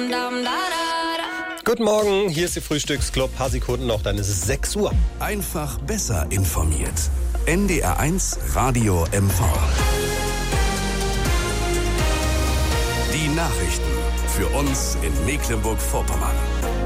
Guten Morgen, hier ist die Frühstücksclub. Paar Sekunden noch, dann ist es 6 Uhr. Einfach besser informiert. NDR1 Radio MV. Die Nachrichten für uns in Mecklenburg-Vorpommern.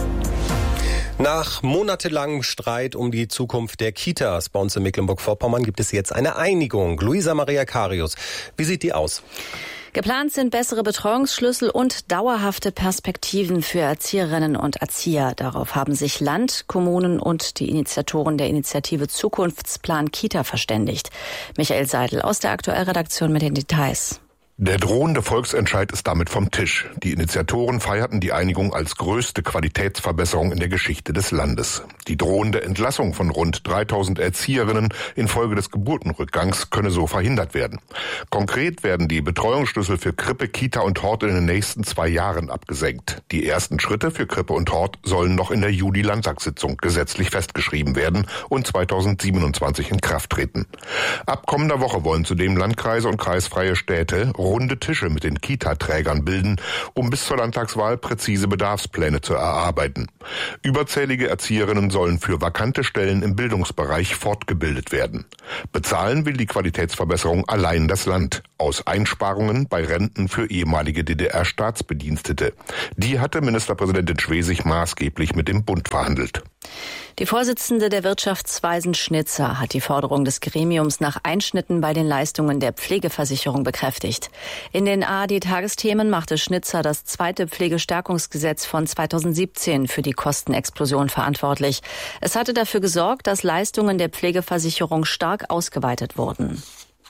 Nach monatelangem Streit um die Zukunft der Kitas bei uns in Mecklenburg-Vorpommern gibt es jetzt eine Einigung. Luisa Maria Karius, wie sieht die aus? Geplant sind bessere Betreuungsschlüssel und dauerhafte Perspektiven für Erzieherinnen und Erzieher. Darauf haben sich Land, Kommunen und die Initiatoren der Initiative Zukunftsplan Kita verständigt. Michael Seidel aus der Aktuellredaktion mit den Details. Der drohende Volksentscheid ist damit vom Tisch. Die Initiatoren feierten die Einigung als größte Qualitätsverbesserung in der Geschichte des Landes. Die drohende Entlassung von rund 3000 Erzieherinnen infolge des Geburtenrückgangs könne so verhindert werden. Konkret werden die Betreuungsschlüssel für Krippe, Kita und Hort in den nächsten 2 Jahren abgesenkt. Die ersten Schritte für Krippe und Hort sollen noch in der Juli-Landtagssitzung gesetzlich festgeschrieben werden und 2027 in Kraft treten. Ab kommender Woche wollen zudem Landkreise und kreisfreie Städte runde Tische mit den Kita-Trägern bilden, um bis zur Landtagswahl präzise Bedarfspläne zu erarbeiten. Überzählige Erzieherinnen sollen für vakante Stellen im Bildungsbereich fortgebildet werden. Bezahlen will die Qualitätsverbesserung allein das Land, aus Einsparungen bei Renten für ehemalige DDR-Staatsbedienstete. Die hatte Ministerpräsidentin Schwesig maßgeblich mit dem Bund verhandelt. Die Vorsitzende der Wirtschaftsweisen Schnitzer hat die Forderung des Gremiums nach Einschnitten bei den Leistungen der Pflegeversicherung bekräftigt. In den ARD-Tagesthemen machte Schnitzer das zweite Pflegestärkungsgesetz von 2017 für die Kostenexplosion verantwortlich. Es hatte dafür gesorgt, dass Leistungen der Pflegeversicherung stark ausgeweitet wurden.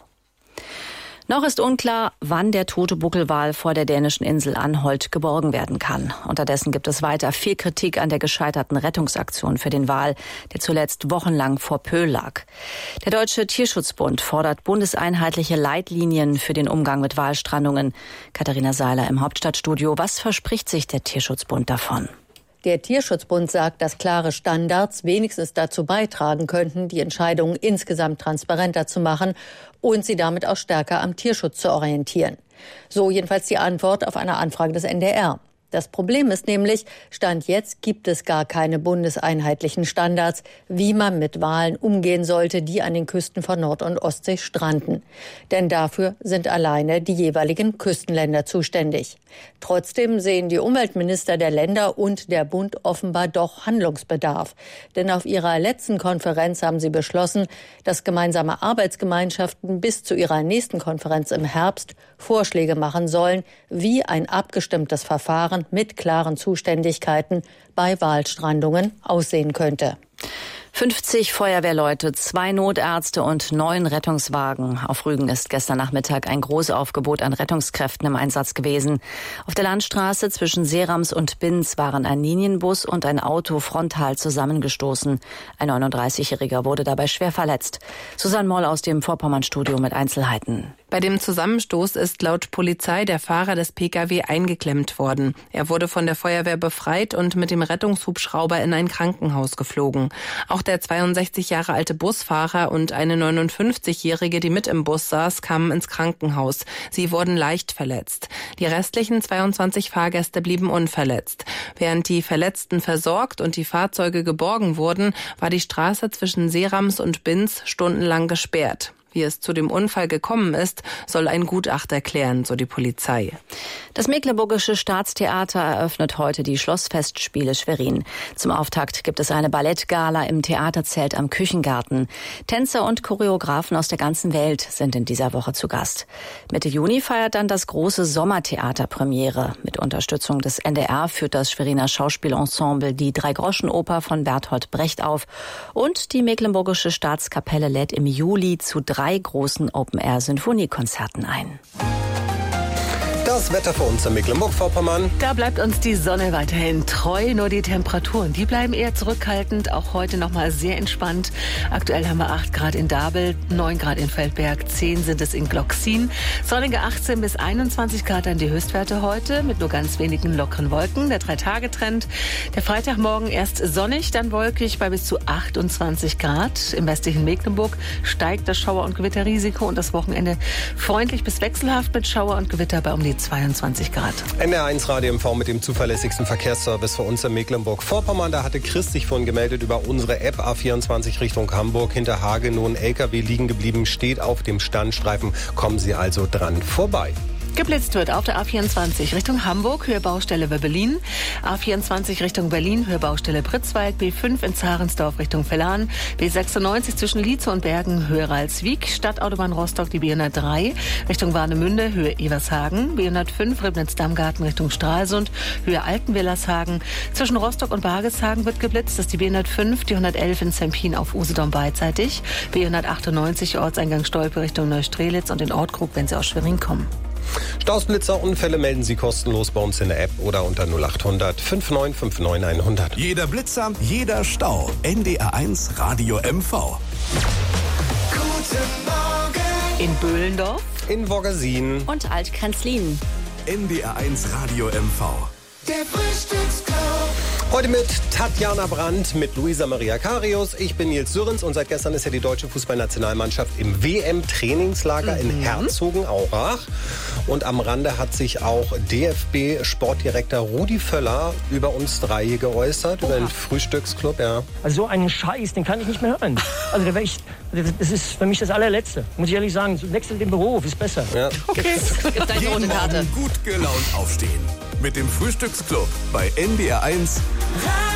Noch ist unklar, wann der tote Buckelwal vor der dänischen Insel Anholt geborgen werden kann. Unterdessen gibt es weiter viel Kritik an der gescheiterten Rettungsaktion für den Wal, der zuletzt wochenlang vor Pöhl lag. Der Deutsche Tierschutzbund fordert bundeseinheitliche Leitlinien für den Umgang mit Walstrandungen. Katharina Seiler im Hauptstadtstudio. Was verspricht sich der Tierschutzbund davon? Der Tierschutzbund sagt, dass klare Standards wenigstens dazu beitragen könnten, die Entscheidungen insgesamt transparenter zu machen und sie damit auch stärker am Tierschutz zu orientieren. So jedenfalls die Antwort auf eine Anfrage des NDR. Das Problem ist nämlich, Stand jetzt gibt es gar keine bundeseinheitlichen Standards, wie man mit Walen umgehen sollte, die an den Küsten von Nord- und Ostsee stranden. Denn dafür sind alleine die jeweiligen Küstenländer zuständig. Trotzdem sehen die Umweltminister der Länder und der Bund offenbar doch Handlungsbedarf. Denn auf ihrer letzten Konferenz haben sie beschlossen, dass gemeinsame Arbeitsgemeinschaften bis zu ihrer nächsten Konferenz im Herbst Vorschläge machen sollen, wie ein abgestimmtes Verfahren mit klaren Zuständigkeiten bei Walstrandungen aussehen könnte. 50 Feuerwehrleute, 2 Notärzte und 9 Rettungswagen. Auf Rügen ist gestern Nachmittag ein Großaufgebot an Rettungskräften im Einsatz gewesen. Auf der Landstraße zwischen Seerams und Binz waren ein Linienbus und ein Auto frontal zusammengestoßen. Ein 39-Jähriger wurde dabei schwer verletzt. Susanne Moll aus dem Vorpommern-Studio mit Einzelheiten. Bei dem Zusammenstoß ist laut Polizei der Fahrer des Pkw eingeklemmt worden. Er wurde von der Feuerwehr befreit und mit dem Rettungshubschrauber in ein Krankenhaus geflogen. Auch der 62 Jahre alte Busfahrer und eine 59-Jährige, die mit im Bus saß, kamen ins Krankenhaus. Sie wurden leicht verletzt. Die restlichen 22 Fahrgäste blieben unverletzt. Während die Verletzten versorgt und die Fahrzeuge geborgen wurden, war die Straße zwischen Seerams und Binz stundenlang gesperrt. Wie es zu dem Unfall gekommen ist, soll ein Gutachter klären, so die Polizei. Das Mecklenburgische Staatstheater eröffnet heute die Schlossfestspiele Schwerin. Zum Auftakt gibt es eine Ballettgala im Theaterzelt am Küchengarten. Tänzer und Choreografen aus der ganzen Welt sind in dieser Woche zu Gast. Mitte Juni feiert dann das große Sommertheater Premiere. Mit Unterstützung des NDR führt das Schweriner Schauspielensemble die Dreigroschenoper von Bertolt Brecht auf. Und die Mecklenburgische Staatskapelle lädt im Juli zu 3 großen Open-Air-Sinfoniekonzerten ein. Das Wetter für uns in Mecklenburg-Vorpommern. Da bleibt uns die Sonne weiterhin treu, nur die Temperaturen, die bleiben eher zurückhaltend. Auch heute nochmal sehr entspannt. Aktuell haben wir 8 Grad in Dabel, 9 Grad in Feldberg, 10 sind es in Glocksin. Sonnige 18 bis 21 Grad an die Höchstwerte heute mit nur ganz wenigen lockeren Wolken. Der 3-Tage-Trend. Der Freitagmorgen erst sonnig, dann wolkig bei bis zu 28 Grad. Im westlichen Mecklenburg steigt das Schauer- und Gewitterrisiko und das Wochenende freundlich bis wechselhaft mit Schauer und Gewitter bei um die 22 Grad. NDR1 Radio MV mit dem zuverlässigsten Verkehrsservice für uns in Mecklenburg-Vorpommern. Da hatte Chris sich vorhin gemeldet über unsere App A24 Richtung Hamburg. Hinter Hagenow ein LKW liegen geblieben, steht auf dem Standstreifen. Kommen Sie also dran vorbei. Geblitzt wird auf der A24 Richtung Hamburg, Höhe Baustelle Wöbbelin. A24 Richtung Berlin, Höhe Baustelle Pritzwalk. B5 in Zarensdorf Richtung Vellan. B96 zwischen Lietze und Bergen, Höhe Ralswiek. Stadtautobahn Rostock, die B103 Richtung Warnemünde, Höhe Evershagen. B105 Ribnitz-Dammgarten Richtung Stralsund, Höhe Altenwillershagen. Zwischen Rostock und Bargeshagen wird geblitzt. Das ist die B105, die 111 in Zempin auf Usedom beidseitig. B198 Ortseingang Stolpe Richtung Neustrelitz und in Ortkrug, wenn Sie aus Schwerin kommen. Staus, Blitzer, Unfälle melden Sie kostenlos bei uns in der App oder unter 0800 5959 100. Jeder Blitzer, jeder Stau. NDR1 Radio MV. Guten Morgen. In Böhlendorf, In Woggesin Und Altkanzlin. NDR1 Radio MV. Der Frühstücksclub. Heute mit Tatjana Brandt, mit Luisa Maria Karius. Ich bin Nils Sürrens und seit gestern ist ja die deutsche Fußballnationalmannschaft im WM-Trainingslager in Herzogenaurach. Und am Rande hat sich auch DFB-Sportdirektor Rudi Völler über uns drei hier geäußert, über den Frühstücksclub. Ja. Also so einen Scheiß, den kann ich nicht mehr hören. Also das ist für mich das allerletzte. Muss ich ehrlich sagen, wechsel den Beruf, ist besser. Ja. okay. Gibt eine Jeden rote Karte. Morgen gut gelaunt aufstehen. Mit dem Frühstücksclub bei NDR1